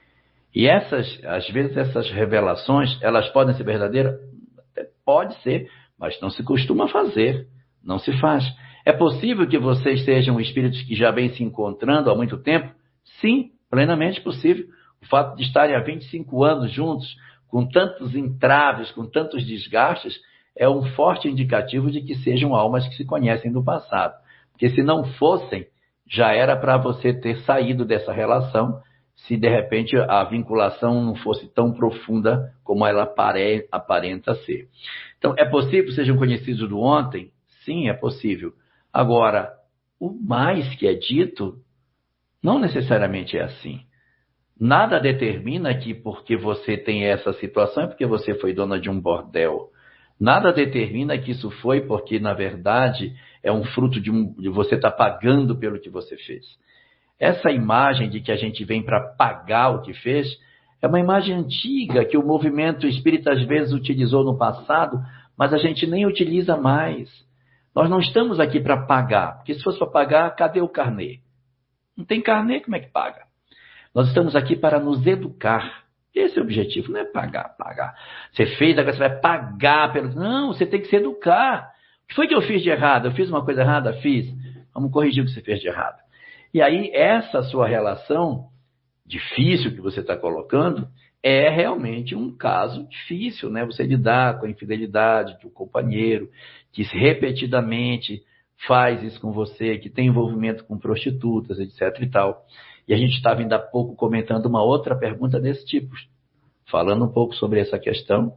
E às vezes essas revelações, elas podem ser verdadeiras? Até pode ser, mas não se costuma fazer, não se faz. É possível que vocês sejam espíritos que já vêm se encontrando há muito tempo? Sim, plenamente possível. O fato de estarem há 25 anos juntos, com tantos entraves, com tantos desgastes, é um forte indicativo de que sejam almas que se conhecem do passado. Porque se não fossem, já era para você ter saído dessa relação, se de repente a vinculação não fosse tão profunda como ela aparenta ser. Então, é possível que sejam conhecidos do ontem? Sim, é possível. Agora, o mais que é dito, não necessariamente é assim. Nada determina que porque você tem essa situação é porque você foi dona de um bordel. Nada determina que isso foi porque, na verdade, é um fruto de você estar pagando pelo que você fez. Essa imagem de que a gente vem para pagar o que fez é uma imagem antiga que o movimento espírita às vezes utilizou no passado, mas a gente nem utiliza mais. Nós não estamos aqui para pagar, porque se fosse para pagar, cadê o carnê? Não tem carnê, como é que paga? Nós estamos aqui para nos educar. Esse é o objetivo, não é pagar. Você fez, agora você vai pagar pelo... Não, você tem que se educar. O que foi que eu fiz de errado? Eu fiz uma coisa errada? Fiz. Vamos corrigir o que você fez de errado. E aí, essa sua relação difícil que você está colocando é realmente um caso difícil, né? Você lidar com a infidelidade de um companheiro que repetidamente faz isso com você, que tem envolvimento com prostitutas, etc. e tal. E a gente estava ainda há pouco comentando uma outra pergunta desse tipo, falando um pouco sobre essa questão.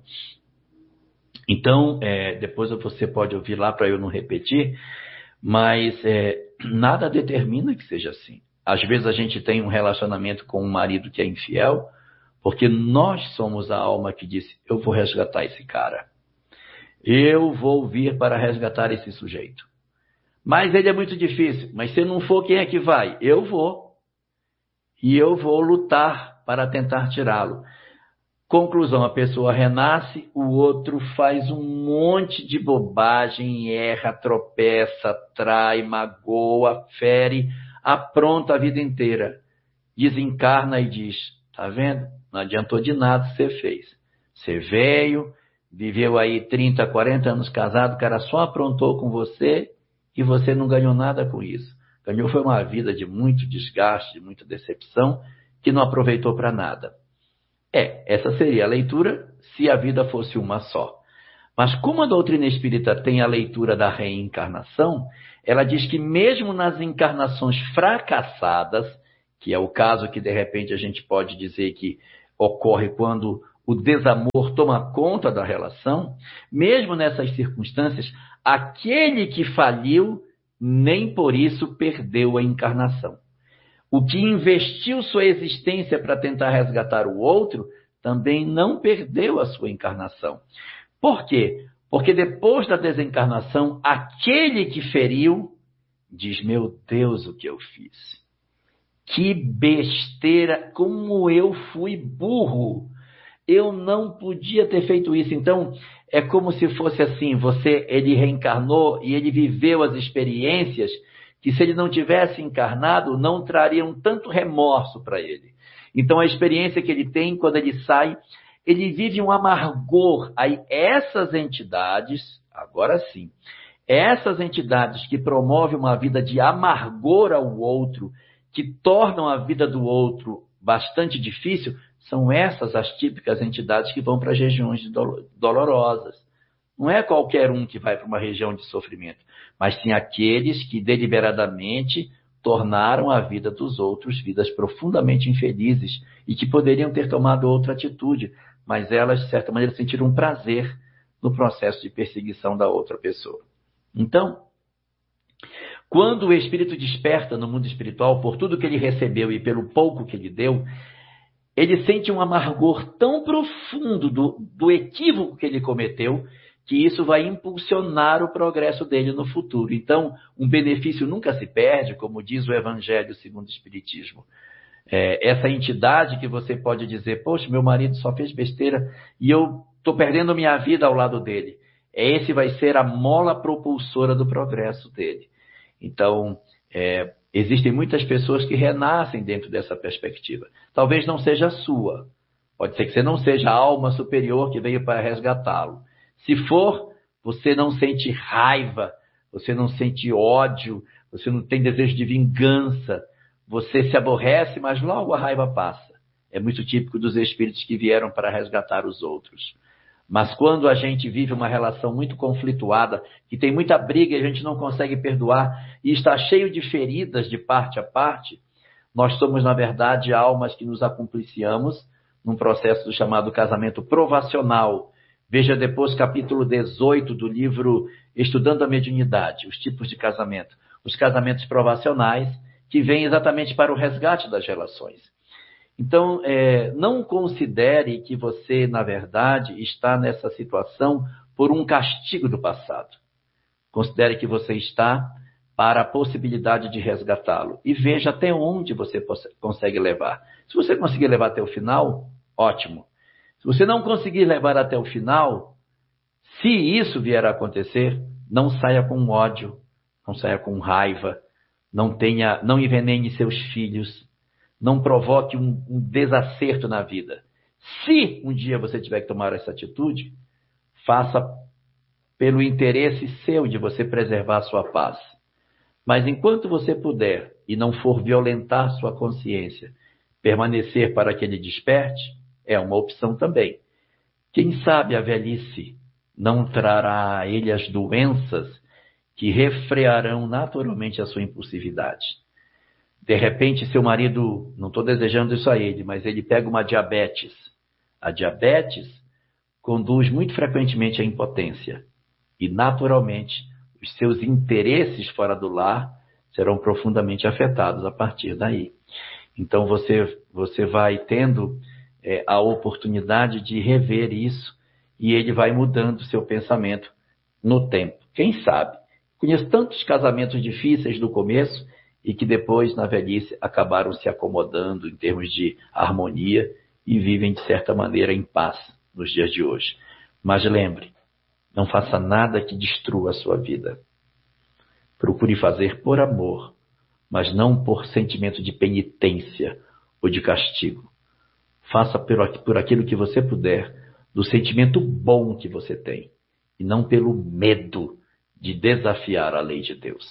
Então, depois você pode ouvir lá para eu não repetir, mas nada determina que seja assim. Às vezes a gente tem um relacionamento com um marido que é infiel, porque nós somos a alma que disse: eu vou resgatar esse cara. Eu vou vir para resgatar esse sujeito. Mas ele é muito difícil. Mas se não for, quem é que vai? Eu vou. E eu vou lutar para tentar tirá-lo. Conclusão, a pessoa renasce, o outro faz um monte de bobagem, erra, tropeça, trai, magoa, fere, apronta a vida inteira. Desencarna e diz: tá vendo? Não adiantou de nada o que você fez. Você veio, viveu aí 30, 40 anos casado, o cara só aprontou com você e você não ganhou nada com isso. Ganhou foi uma vida de muito desgaste, de muita decepção, que não aproveitou para nada. Essa seria a leitura se a vida fosse uma só. Mas como a doutrina espírita tem a leitura da reencarnação, ela diz que mesmo nas encarnações fracassadas, que é o caso que de repente a gente pode dizer que ocorre quando o desamor toma conta da relação, mesmo nessas circunstâncias, aquele que faliu nem por isso perdeu a encarnação. O que investiu sua existência para tentar resgatar o outro também não perdeu a sua encarnação. Por quê? Porque depois da desencarnação, aquele que feriu diz: meu Deus, o que eu fiz? Que besteira, como eu fui burro! Eu não podia ter feito isso. Então, é como se fosse assim, ele reencarnou e ele viveu as experiências que, se ele não tivesse encarnado, não trariam tanto remorso para ele. Então, a experiência que ele tem, quando ele sai, ele vive um amargor. Aí, essas entidades, agora sim, essas entidades que promovem uma vida de amargor ao outro, que tornam a vida do outro bastante difícil, são essas as típicas entidades que vão para as regiões dolorosas. Não é qualquer um que vai para uma região de sofrimento, mas sim aqueles que deliberadamente tornaram a vida dos outros vidas profundamente infelizes e que poderiam ter tomado outra atitude, mas elas, de certa maneira, sentiram um prazer no processo de perseguição da outra pessoa. Então, quando o espírito desperta no mundo espiritual por tudo que ele recebeu e pelo pouco que ele deu, ele sente um amargor tão profundo do equívoco que ele cometeu, que isso vai impulsionar o progresso dele no futuro. Então, um benefício nunca se perde, como diz o Evangelho segundo o Espiritismo. Essa entidade que você pode dizer: poxa, meu marido só fez besteira e eu estou perdendo minha vida ao lado dele. Esse vai ser a mola propulsora do progresso dele. Então, existem muitas pessoas que renascem dentro dessa perspectiva. Talvez não seja a sua. Pode ser que você não seja a alma superior que veio para resgatá-lo. Se for, você não sente raiva, você não sente ódio, você não tem desejo de vingança, você se aborrece, mas logo a raiva passa. É muito típico dos espíritos que vieram para resgatar os outros. Mas quando a gente vive uma relação muito conflituada, que tem muita briga e a gente não consegue perdoar, e está cheio de feridas de parte a parte, nós somos, na verdade, almas que nos acumpliciamos num processo do chamado casamento provacional. Veja depois capítulo 18 do livro Estudando a Mediunidade, os tipos de casamento. Os casamentos provacionais, que vêm exatamente para o resgate das relações. Então, não considere que você, na verdade, está nessa situação por um castigo do passado. Considere que você está para a possibilidade de resgatá-lo. E veja até onde você consegue levar. Se você conseguir levar até o final, ótimo. Se você não conseguir levar até o final, se isso vier a acontecer, não saia com ódio, não saia com raiva, não envenene seus filhos, não provoque um desacerto na vida. Se um dia você tiver que tomar essa atitude, faça pelo interesse seu de você preservar a sua paz. Mas enquanto você puder e não for violentar sua consciência, permanecer para que ele desperte, é uma opção também. Quem sabe a velhice não trará a ele as doenças que refrearão naturalmente a sua impulsividade. De repente, seu marido, não estou desejando isso a ele, mas ele pega uma diabetes. A diabetes conduz muito frequentemente à impotência. E, naturalmente, os seus interesses fora do lar serão profundamente afetados a partir daí. Então, você vai tendo a oportunidade de rever isso e ele vai mudando o seu pensamento no tempo. Quem sabe? Conheço tantos casamentos difíceis no começo e que depois, na velhice, acabaram se acomodando em termos de harmonia e vivem, de certa maneira, em paz nos dias de hoje. Mas lembre, não faça nada que destrua a sua vida. Procure fazer por amor, mas não por sentimento de penitência ou de castigo. Faça por aquilo que você puder, do sentimento bom que você tem, e não pelo medo de desafiar a lei de Deus.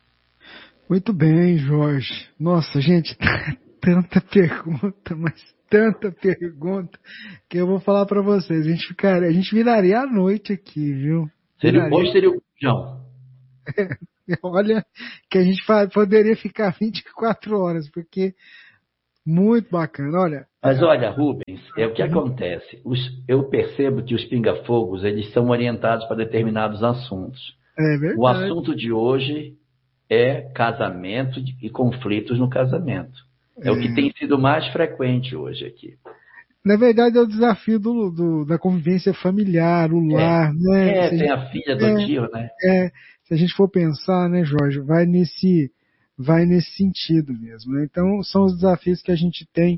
Muito bem, Jorge. Nossa, gente, tanta pergunta, mas tanta pergunta que eu vou falar para vocês. A gente viraria a noite aqui, viu? Hoje seria o João. Olha, que a gente poderia ficar 24 horas, porque muito bacana. Olha. Mas olha, Rubens, é o que acontece. Eu percebo que os pinga-fogos, eles são orientados para determinados assuntos. É verdade. O assunto de hoje é casamento e conflitos no casamento. É o que tem sido mais frequente hoje aqui. Na verdade, é o desafio da convivência familiar, o lar, né? Tem a filha do tio, né? Se a gente for pensar, né, Jorge, vai nesse sentido mesmo, né? Então, são os desafios que a gente tem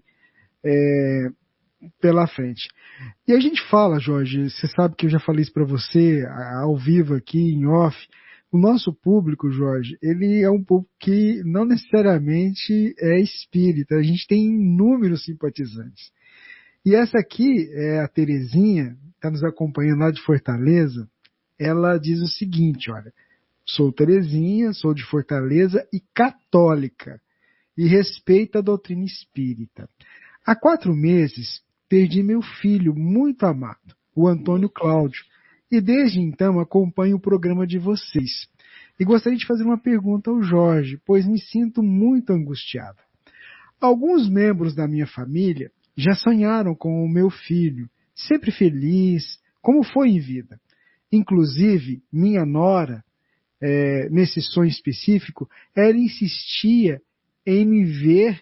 pela frente. E a gente fala, Jorge, você sabe que eu já falei isso para você, ao vivo aqui, em off, o nosso público, Jorge, ele é um público que não necessariamente é espírita, a gente tem inúmeros simpatizantes. E essa aqui é a Terezinha, está nos acompanhando lá de Fortaleza. Ela diz o seguinte, olha, sou Terezinha, sou de Fortaleza e católica, e respeito a doutrina espírita. Há 4 meses, perdi meu filho muito amado, o Antônio Cláudio, e desde então acompanho o programa de vocês. E gostaria de fazer uma pergunta ao Jorge, pois me sinto muito angustiado. Alguns membros da minha família já sonharam com o meu filho, sempre feliz, como foi em vida. Inclusive, minha nora, nesse sonho específico, ele insistia em me ver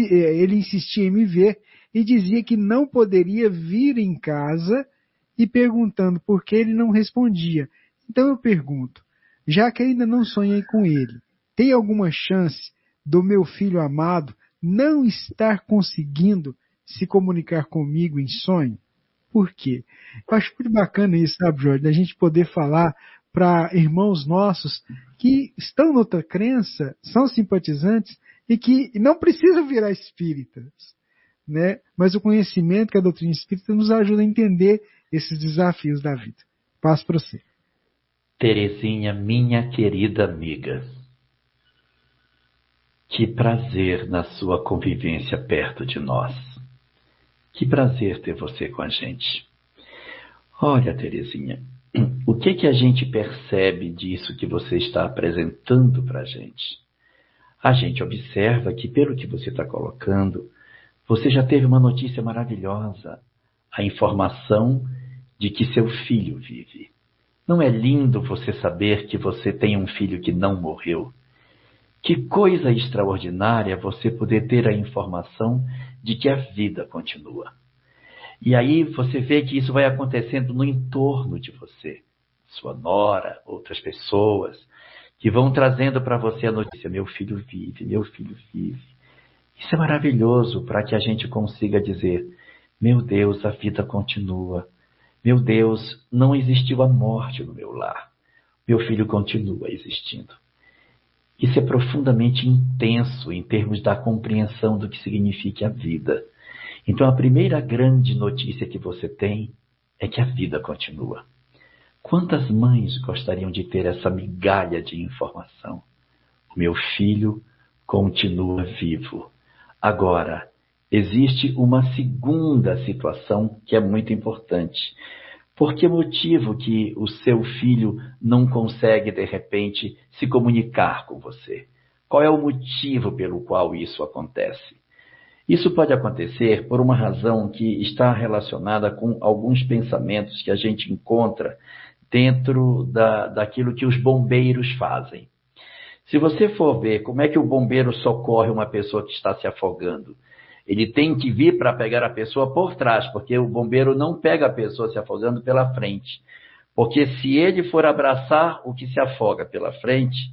e dizia que não poderia vir em casa e perguntando por que ele não respondia. Então eu pergunto, já que ainda não sonhei com ele, tem alguma chance do meu filho amado não estar conseguindo se comunicar comigo em sonho? Por quê? Eu acho muito bacana isso, sabe, Jorge, da gente poder falar para irmãos nossos que estão noutra crença, são simpatizantes e que não precisam virar espíritas, né? Mas o conhecimento que a doutrina espírita nos ajuda a entender esses desafios da vida. Passo para você. Terezinha, minha querida amiga, que prazer na sua convivência perto de nós. Que prazer ter você com a gente. Olha, Terezinha, o que a gente percebe disso que você está apresentando para a gente? A gente observa que, pelo que você está colocando, você já teve uma notícia maravilhosa, a informação de que seu filho vive. Não é lindo você saber que você tem um filho que não morreu? Que coisa extraordinária você poder ter a informação de que a vida continua. E aí você vê que isso vai acontecendo no entorno de você. Sua nora, outras pessoas, que vão trazendo para você a notícia, meu filho vive, meu filho vive. Isso é maravilhoso para que a gente consiga dizer, meu Deus, a vida continua. Meu Deus, não existiu a morte no meu lar. Meu filho continua existindo. Isso é profundamente intenso em termos da compreensão do que significa a vida. Então, a primeira grande notícia que você tem é que a vida continua. Quantas mães gostariam de ter essa migalha de informação? O meu filho continua vivo. Agora, existe uma segunda situação que é muito importante. Por que motivo que o seu filho não consegue, de repente, se comunicar com você? Qual é o motivo pelo qual isso acontece? Isso pode acontecer por uma razão que está relacionada com alguns pensamentos que a gente encontra dentro daquilo que os bombeiros fazem. Se você for ver como é que o bombeiro socorre uma pessoa que está se afogando, ele tem que vir para pegar a pessoa por trás, porque o bombeiro não pega a pessoa se afogando pela frente. Porque se ele for abraçar o que se afoga pela frente,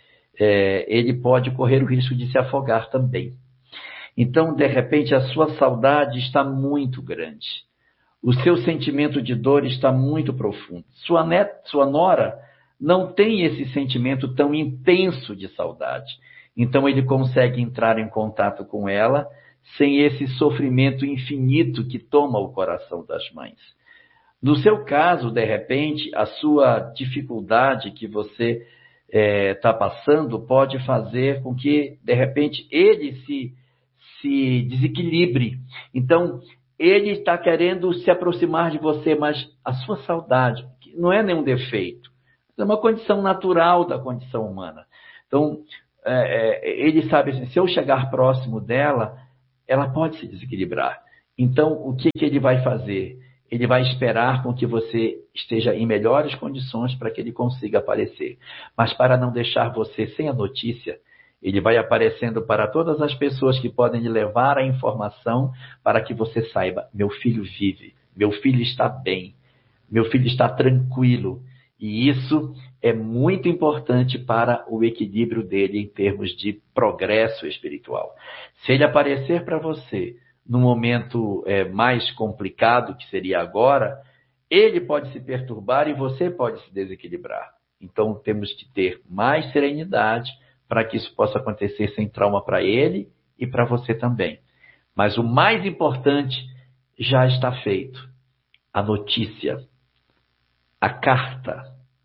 ele pode correr o risco de se afogar também. Então, de repente, a sua saudade está muito grande. O seu sentimento de dor está muito profundo. Sua nora não tem esse sentimento tão intenso de saudade. Então, ele consegue entrar em contato com ela sem esse sofrimento infinito que toma o coração das mães. No seu caso, de repente, a sua dificuldade que você está passando pode fazer com que, de repente, ele se desequilibre. Então, ele está querendo se aproximar de você, mas a sua saudade, que não é nenhum defeito, é uma condição natural da condição humana. Então, ele sabe assim, se eu chegar próximo dela, ela pode se desequilibrar. Então, o que ele vai fazer? Ele vai esperar com que você esteja em melhores condições para que ele consiga aparecer. Mas para não deixar você sem a notícia, ele vai aparecendo para todas as pessoas que podem lhe levar a informação para que você saiba, meu filho vive, meu filho está bem, meu filho está tranquilo. E isso é muito importante para o equilíbrio dele em termos de progresso espiritual. Se ele aparecer para você no momento mais complicado, que seria agora, ele pode se perturbar e você pode se desequilibrar. Então temos que ter mais serenidade para que isso possa acontecer sem trauma para ele e para você também. Mas o mais importante já está feito. A notícia, a carta,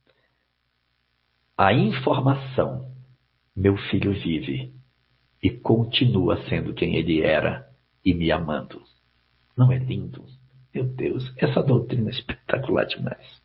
a informação. Meu filho vive e continua sendo quem ele era e me amando. Não é lindo? Meu Deus, essa doutrina é espetacular demais.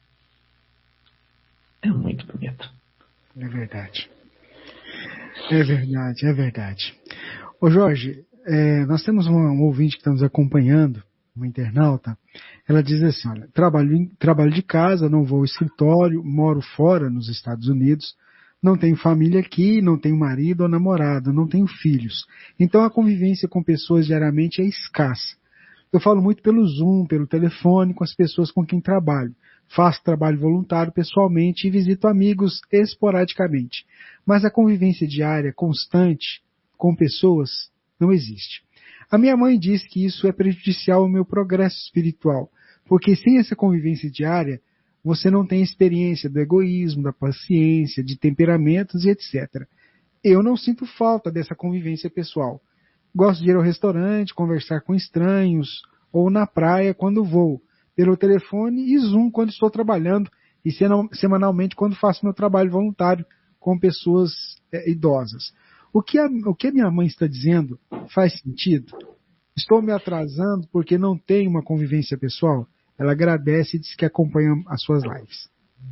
É muito bonito. É verdade. É verdade, é verdade. Ô Jorge, nós temos um ouvinte que está nos acompanhando, uma internauta. Ela diz assim, olha, trabalho de casa, não vou ao escritório, moro fora nos Estados Unidos, não tenho família aqui, não tenho marido ou namorada, não tenho filhos. Então a convivência com pessoas diariamente é escassa. Eu falo muito pelo Zoom, pelo telefone, com as pessoas com quem trabalho. Faço trabalho voluntário pessoalmente e visito amigos esporadicamente. Mas a convivência diária, constante, com pessoas, não existe. A minha mãe diz que isso é prejudicial ao meu progresso espiritual, porque sem essa convivência diária, você não tem experiência do egoísmo, da paciência, de temperamentos e etc. Eu não sinto falta dessa convivência pessoal. Gosto de ir ao restaurante, conversar com estranhos, ou na praia quando vou, pelo telefone e Zoom quando estou trabalhando, e semanalmente quando faço meu trabalho voluntário com pessoas idosas. O que a minha mãe está dizendo faz sentido? Estou me atrasando porque não tenho uma convivência pessoal? Ela agradece e diz que acompanha as suas lives.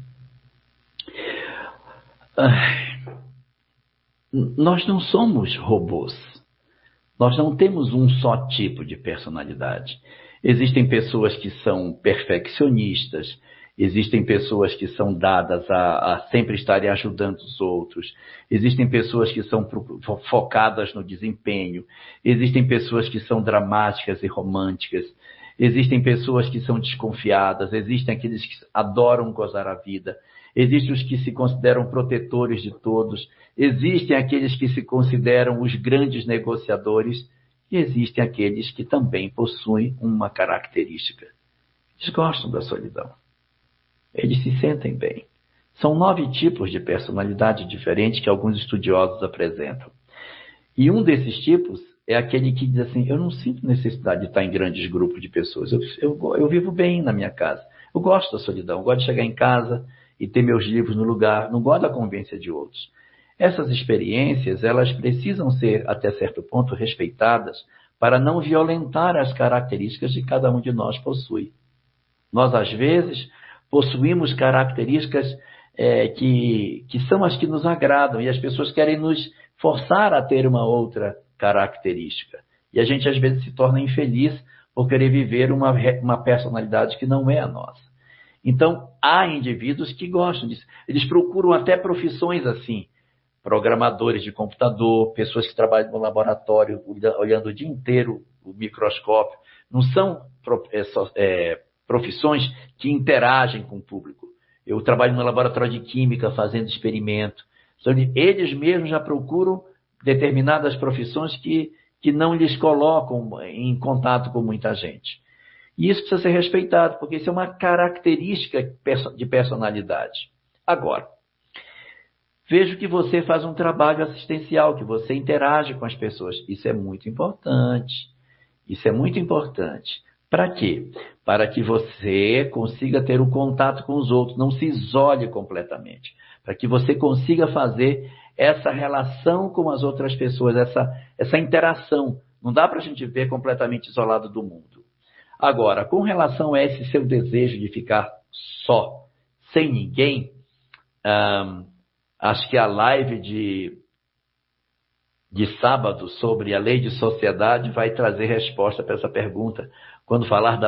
Nós não somos robôs. Nós não temos um só tipo de personalidade. Existem pessoas que são perfeccionistas, existem pessoas que são dadas a sempre estarem ajudando os outros, existem pessoas que são focadas no desempenho, existem pessoas que são dramáticas e românticas, existem pessoas que são desconfiadas, existem aqueles que adoram gozar a vida, existem os que se consideram protetores de todos, existem aqueles que se consideram os grandes negociadores e existem aqueles que também possuem uma característica. Eles gostam da solidão. Eles se sentem bem. São 9 tipos de personalidade diferentes que alguns estudiosos apresentam. E um desses tipos é aquele que diz assim, eu não sinto necessidade de estar em grandes grupos de pessoas. Eu vivo bem na minha casa. Eu gosto da solidão. Eu gosto de chegar em casa e ter meus livros no lugar. Não gosto da convivência de outros. Essas experiências, elas precisam ser, até certo ponto, respeitadas para não violentar as características que cada um de nós possui. Nós, às vezes, possuímos características que são as que nos agradam e as pessoas querem nos forçar a ter uma outra característica. E a gente, às vezes, se torna infeliz por querer viver uma personalidade que não é a nossa. Então, há indivíduos que gostam disso. Eles procuram até profissões assim. Programadores de computador, pessoas que trabalham no laboratório, olhando o dia inteiro o microscópio. Não são profissões que interagem com o público. Eu trabalho no laboratório de química, fazendo experimento. Então, eles mesmos já procuram determinadas profissões que não lhes colocam em contato com muita gente. E isso precisa ser respeitado, porque isso é uma característica de personalidade. Agora, vejo que você faz um trabalho assistencial, que você interage com as pessoas. Isso é muito importante. Isso é muito importante. Para quê? Para que você consiga ter um contato com os outros, não se isole completamente. Para que você consiga fazer essa relação com as outras pessoas, essa interação. Não dá para a gente ver completamente isolado do mundo. Agora, com relação a esse seu desejo de ficar só, sem ninguém, acho que a live de sábado sobre a lei de sociedade vai trazer resposta para essa pergunta. Quando falar da